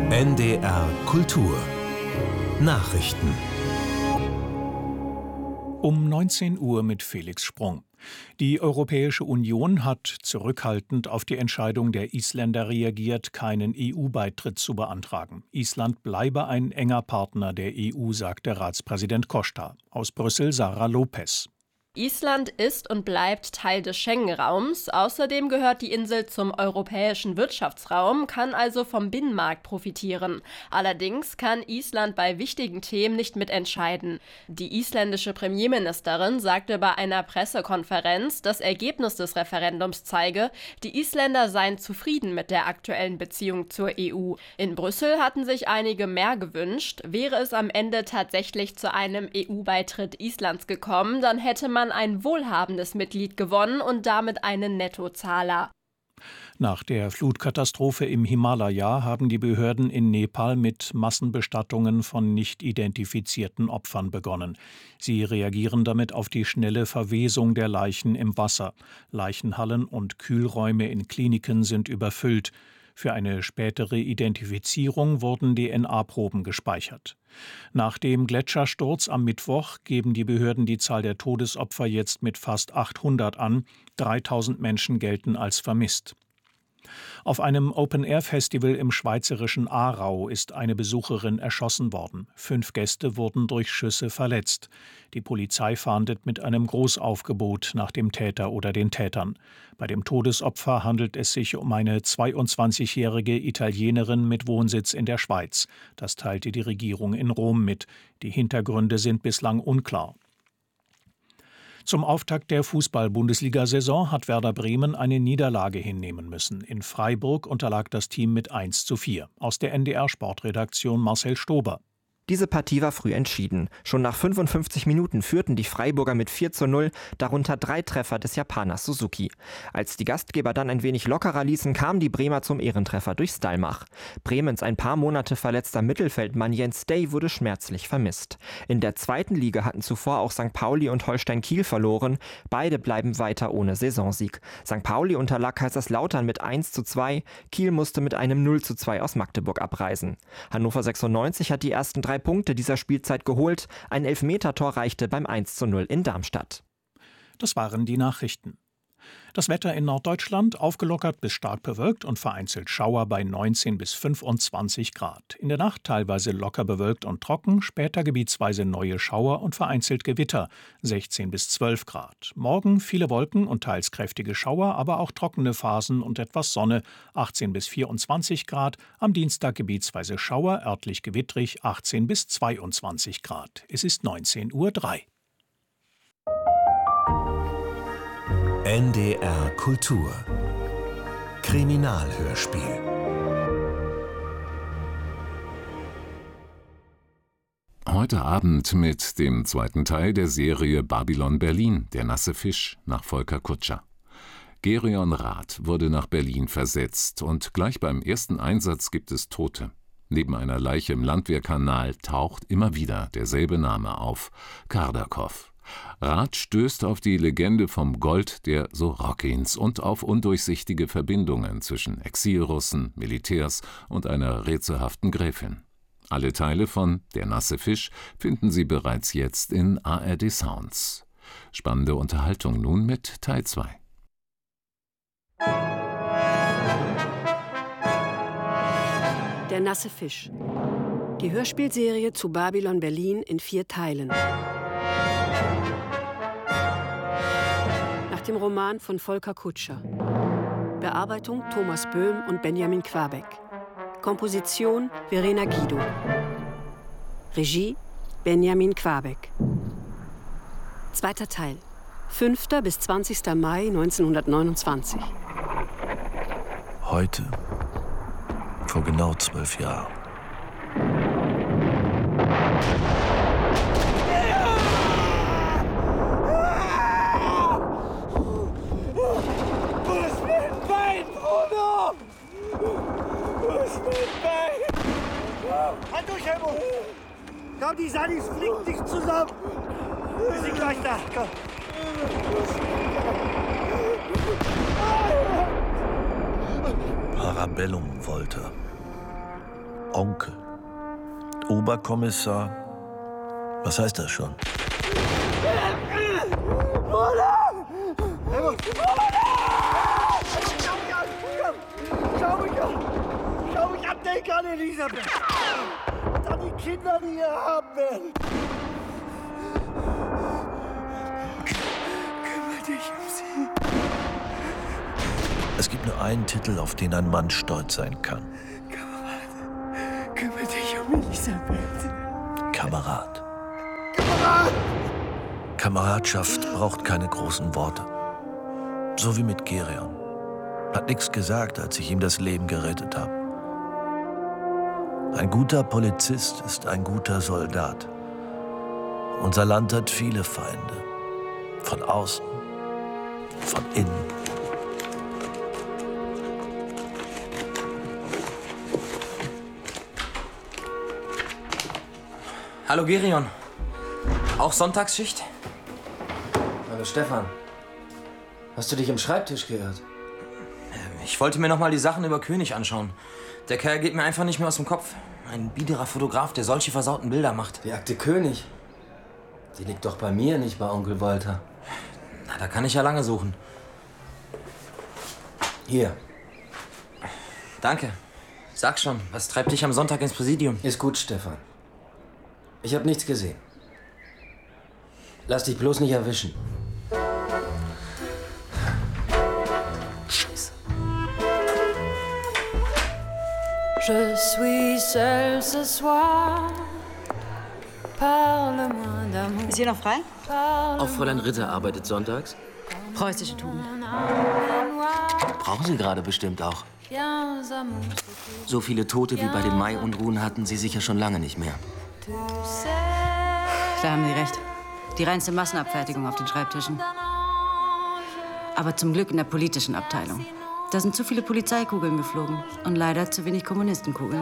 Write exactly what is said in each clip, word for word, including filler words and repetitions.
N D R Kultur Nachrichten Um neunzehn Uhr mit Felix Sprung. Die Europäische Union hat zurückhaltend auf die Entscheidung der Isländer reagiert, keinen E U-Beitritt zu beantragen. Island bleibe ein enger Partner der E U, sagte Ratspräsident Costa. Aus Brüssel Sarah Lopez. Island ist und bleibt Teil des Schengen-Raums. Außerdem gehört die Insel zum europäischen Wirtschaftsraum, kann also vom Binnenmarkt profitieren. Allerdings kann Island bei wichtigen Themen nicht mitentscheiden. Die isländische Premierministerin sagte bei einer Pressekonferenz, das Ergebnis des Referendums zeige, die Isländer seien zufrieden mit der aktuellen Beziehung zur E U. In Brüssel hatten sich einige mehr gewünscht. Wäre es am Ende tatsächlich zu einem E U-Beitritt Islands gekommen, dann hätte man ein wohlhabendes Mitglied gewonnen und damit einen Nettozahler. Nach der Flutkatastrophe im Himalaya haben die Behörden in Nepal mit Massenbestattungen von nicht identifizierten Opfern begonnen. Sie reagieren damit auf die schnelle Verwesung der Leichen im Wasser. Leichenhallen und Kühlräume in Kliniken sind überfüllt. Für eine spätere Identifizierung wurden D N A-Proben gespeichert. Nach dem Gletschersturz am Mittwoch geben die Behörden die Zahl der Todesopfer jetzt mit fast achthundert an. dreitausend Menschen gelten als vermisst. Auf einem Open-Air-Festival im schweizerischen Aarau ist eine Besucherin erschossen worden. Fünf Gäste wurden durch Schüsse verletzt. Die Polizei fahndet mit einem Großaufgebot nach dem Täter oder den Tätern. Bei dem Todesopfer handelt es sich um eine zweiundzwanzigjährige Italienerin mit Wohnsitz in der Schweiz. Das teilte die Regierung in Rom mit. Die Hintergründe sind bislang unklar. Zum Auftakt der Fußball-Bundesliga-Saison hat Werder Bremen eine Niederlage hinnehmen müssen. In Freiburg unterlag das Team mit eins zu vier. Aus der N D R-Sportredaktion Marcel Stober. Diese Partie war früh entschieden. Schon nach fünfundfünfzig Minuten führten die Freiburger mit vier zu null, darunter drei Treffer des Japaners Suzuki. Als die Gastgeber dann ein wenig lockerer ließen, kamen die Bremer zum Ehrentreffer durch Stalmach. Bremens ein paar Monate verletzter Mittelfeldmann Jens Day wurde schmerzlich vermisst. In der zweiten Liga hatten zuvor auch Sankt Pauli und Holstein Kiel verloren. Beide bleiben weiter ohne Saisonsieg. Sankt Pauli unterlag Kaiserslautern mit eins zu zwei, Kiel musste mit einem null zu zwei aus Magdeburg abreisen. Hannover sechsundneunzig hat die ersten drei Punkte dieser Spielzeit geholt. Ein Elfmetertor reichte beim eins zu null in Darmstadt. Das waren die Nachrichten. Das Wetter in Norddeutschland aufgelockert bis stark bewölkt und vereinzelt Schauer bei neunzehn bis fünfundzwanzig Grad. In der Nacht teilweise locker bewölkt und trocken, später gebietsweise neue Schauer und vereinzelt Gewitter, sechzehn bis zwölf Grad. Morgen viele Wolken und teils kräftige Schauer, aber auch trockene Phasen und etwas Sonne, achtzehn bis vierundzwanzig Grad. Am Dienstag gebietsweise Schauer, örtlich gewittrig, achtzehn bis zweiundzwanzig Grad. Es ist neunzehn Uhr drei. N D R Kultur Kriminalhörspiel. Heute Abend mit dem zweiten Teil der Serie Babylon Berlin, der nasse Fisch, nach Volker Kutscher. Gerion Rath wurde nach Berlin versetzt und gleich beim ersten Einsatz gibt es Tote. Neben einer Leiche im Landwehrkanal taucht immer wieder derselbe Name auf: Kardakov. Rath stößt auf die Legende vom Gold der Sorokins und auf undurchsichtige Verbindungen zwischen Exilrussen, Militärs und einer rätselhaften Gräfin. Alle Teile von Der nasse Fisch finden Sie bereits jetzt in A R D Sounds. Spannende Unterhaltung nun mit Teil zwei. Der nasse Fisch. Die Hörspielserie zu Babylon Berlin in vier Teilen. Nach dem Roman von Volker Kutscher. Bearbeitung Thomas Böhm und Benjamin Quabeck. Komposition Verena Guido. Regie Benjamin Quabeck. Zweiter Teil. fünfter bis zwanzigster Mai neunzehnhundertneunundzwanzig. Heute, vor genau zwölf Jahren. Halt durch, Helmut! Komm, die Sandys fliegen dich zusammen! Wir sind gleich da, komm! Parabellum wollte. Onkel. Oberkommissar. Was heißt das schon? Schau mich an! Schau mich an! Denk an Elisabeth! Und an die Kinder, die ihr haben werdet! Kümmere dich um sie. Es gibt nur einen Titel, auf den ein Mann stolz sein kann. Kamerad, kümmere dich um Elisabeth. Kamerad. Kamerad! Kameradschaft braucht keine großen Worte. So wie mit Gereon. Hat nichts gesagt, als ich ihm das Leben gerettet habe. Ein guter Polizist ist ein guter Soldat. Unser Land hat viele Feinde. Von außen, von innen. Hallo Gereon. Auch Sonntagsschicht? Hallo Stefan. Hast du dich im Schreibtisch geirrt? Ich wollte mir noch mal die Sachen über König anschauen. Der Kerl geht mir einfach nicht mehr aus dem Kopf. Ein biederer Fotograf, der solche versauten Bilder macht. Die Akte König? Die liegt doch bei mir, nicht bei Onkel Walter. Na, da kann ich ja lange suchen. Hier. Danke. Sag schon, was treibt dich am Sonntag ins Präsidium? Ist gut, Stefan. Ich habe nichts gesehen. Lass dich bloß nicht erwischen. Scheiße. Je suis seul ce soir. Parle-moi d'amour. Ist hier noch frei? Auch Fräulein Ritter arbeitet sonntags. Preußische Tugend. Brauchen Sie gerade bestimmt auch. So viele Tote wie bei den Mai-Unruhen hatten Sie sicher schon lange nicht mehr. Da haben Sie recht. Die reinste Massenabfertigung auf den Schreibtischen. Aber zum Glück in der politischen Abteilung. Da sind zu viele Polizeikugeln geflogen und leider zu wenig Kommunistenkugeln.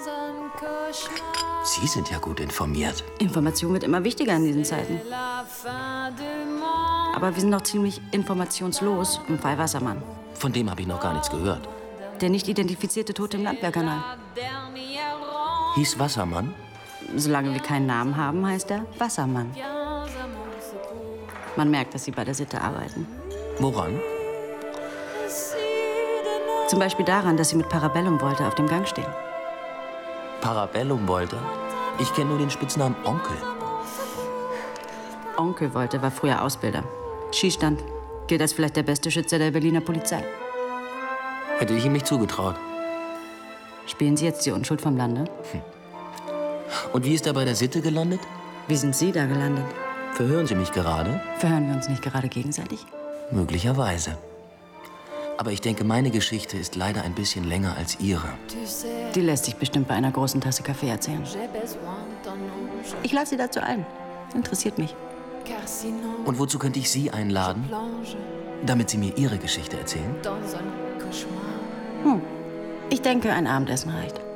Sie sind ja gut informiert. Information wird immer wichtiger in diesen Zeiten. Aber wir sind noch ziemlich informationslos im Fall Wassermann. Von dem habe ich noch gar nichts gehört. Der nicht identifizierte Tote im Landwehrkanal. Hieß Wassermann? Solange wir keinen Namen haben, heißt er Wassermann. Man merkt, dass sie bei der Sitte arbeiten. Woran? Zum Beispiel daran, dass sie mit Parabellum Walter auf dem Gang stehen. Parabellum Walter? Ich kenne nur den Spitznamen Onkel. Onkel Walter war früher Ausbilder. Schießstand. Gilt als vielleicht der beste Schütze der Berliner Polizei. Hätte ich ihm nicht zugetraut. Spielen Sie jetzt die Unschuld vom Lande? Hm. Und wie ist er bei der Sitte gelandet? Wie sind Sie da gelandet? Verhören Sie mich gerade? Verhören wir uns nicht gerade gegenseitig? Möglicherweise. Aber ich denke, meine Geschichte ist leider ein bisschen länger als Ihre. Die lässt sich bestimmt bei einer großen Tasse Kaffee erzählen. Ich lade Sie dazu ein. Interessiert mich. Und wozu könnte ich Sie einladen? Damit Sie mir Ihre Geschichte erzählen? Hm. Ich denke, ein Abendessen reicht.